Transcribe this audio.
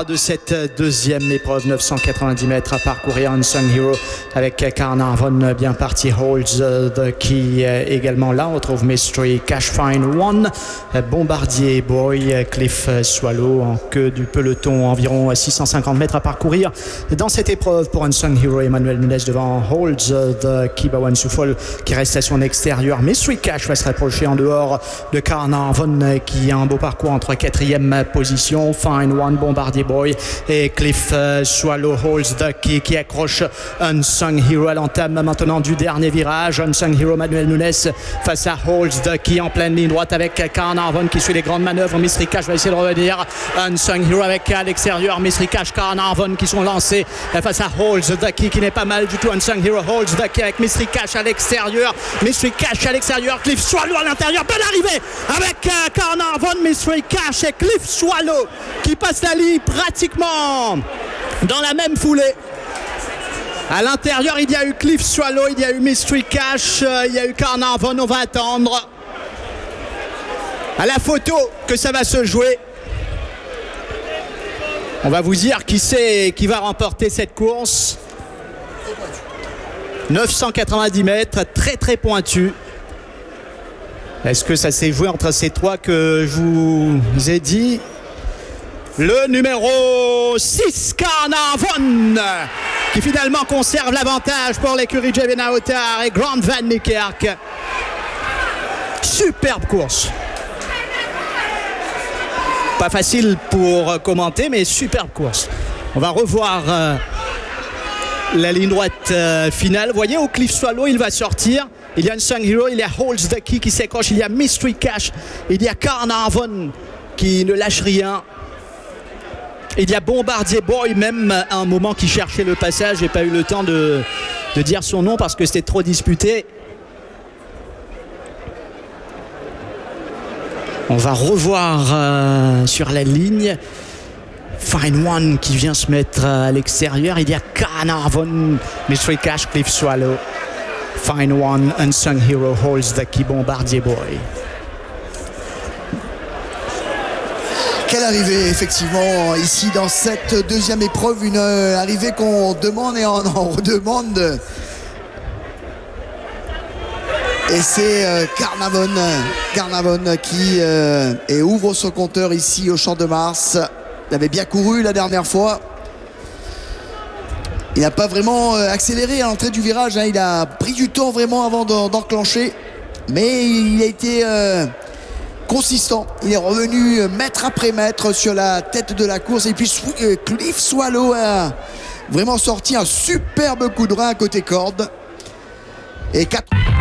victoire de cette deuxième épreuve, 990 mètres à parcourir, Unsung Hero avec Carnarvon bien parti, Holds the Key également là. On retrouve Mystery Cash, Fine One, Bombardier Boy, Cliff Swallow en queue du peloton, environ 650 mètres à parcourir dans cette épreuve pour Unsung Hero. Emmanuel Nunes devant Holds the Key, Bawan Soufol qui reste à son extérieur. Mystery Cash va se rapprocher en dehors de Carnarvon qui a un beau parcours entre 4e position, Fine One, Bombardier Boy et Cliff Swallow. Holds the Key qui accroche Unsung Hero à l'entame maintenant du dernier virage. Unsung Hero, Manuel Nunes face à Holds the Key en pleine ligne droite avec Carnarvon qui suit les grandes manœuvres. Mystery Cash va essayer de revenir. Unsung Hero avec à l'extérieur, Mystery Cash, Carnarvon qui sont lancés face à Holds the Key qui n'est pas mal du tout. Unsung Hero, Holds the Key avec Mystery Cash à l'extérieur, Mystery Cash à l'extérieur, Cliff Swallow à l'intérieur. Belle arrivée avec Carnarvon, Mystery Cash et Cliff Swallow qui passe la ligne pratiquement dans la même foulée. À l'intérieur, il y a eu Cliff Swallow, il y a eu Mystery Cash, il y a eu Carnarvon. On va attendre à la photo que ça va se jouer. On va vous dire qui va remporter cette course. 990 mètres, très très pointu. Est-ce que ça s'est joué entre ces trois que je vous ai dit? Le numéro 6, Carnarvon, qui finalement conserve l'avantage pour l'écurie Jevena Otar et Grant Van Niekerk. Superbe course. Pas facile pour commenter, mais superbe course. On va revoir la ligne droite finale. Vous voyez, au Cliff Swallow, il va sortir. Il y a Unsung Hero, il y a Holds the Key qui s'accroche, il y a Mystery Cash, il y a Carnarvon qui ne lâche rien. Il y a Bombardier Boy, même à un moment qui cherchait le passage. J'ai pas eu le temps de dire son nom parce que c'était trop disputé. On va revoir sur la ligne Fine One qui vient se mettre à l'extérieur. Il y a Carnarvon, Mystery Cash, Cliff Swallow, Fine One, Unsung Hero, Holds the Key, Bombardier Boy. Quelle arrivée effectivement ici dans cette deuxième épreuve, une arrivée qu'on demande et on en redemande. Et c'est Carnarvon qui ouvre son compteur ici au Champ de Mars. Il avait bien couru la dernière fois. Il n'a pas vraiment accéléré à l'entrée du virage, hein. Il a pris du temps vraiment avant d'enclencher. Mais il a été consistant. Il est revenu mètre après mètre sur la tête de la course. Et puis Cliff Swallow a vraiment sorti un superbe coup de rein côté corde. Et 4...